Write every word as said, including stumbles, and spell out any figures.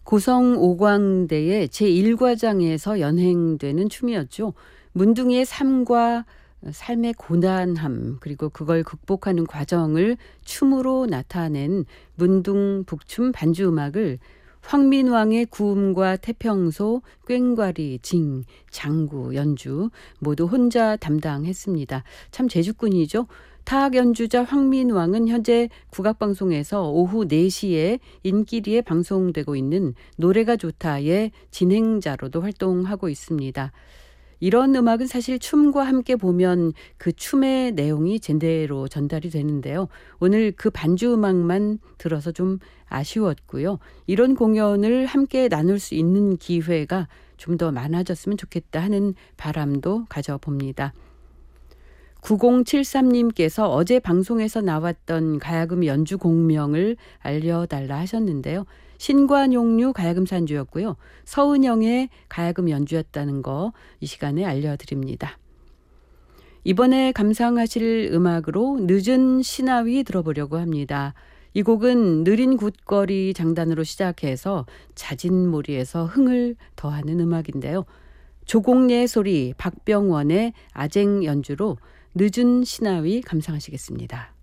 고성 오광대의 제일 과장에서 연행되는 춤이었죠. 문둥이의 삶과 삶의 고단함 그리고 그걸 극복하는 과정을 춤으로 나타낸 문둥 북춤 반주 음악을 황민왕의 구음과 태평소, 꽹과리, 징, 장구, 연주 모두 혼자 담당했습니다. 참 재주꾼이죠. 타악 연주자 황민왕은 현재 국악방송에서 오후 네 시에 인기리에 방송되고 있는 노래가 좋다의 진행자로도 활동하고 있습니다. 이런 음악은 사실 춤과 함께 보면 그 춤의 내용이 제대로 전달이 되는데요. 오늘 그 반주 음악만 들어서 좀 아쉬웠고요. 이런 공연을 함께 나눌 수 있는 기회가 좀 더 많아졌으면 좋겠다 하는 바람도 가져봅니다. 구공칠삼 님께서 어제 방송에서 나왔던 가야금 연주 공명을 알려달라 하셨는데요. 신관용류 가야금 산주였고요. 서은영의 가야금 연주였다는 거 이 시간에 알려드립니다. 이번에 감상하실 음악으로 늦은 시나위 들어보려고 합니다. 이 곡은 느린 굿거리 장단으로 시작해서 자진몰이에서 흥을 더하는 음악인데요. 조공예 소리 박병원의 아쟁 연주로 늦은 시나위 감상하시겠습니다.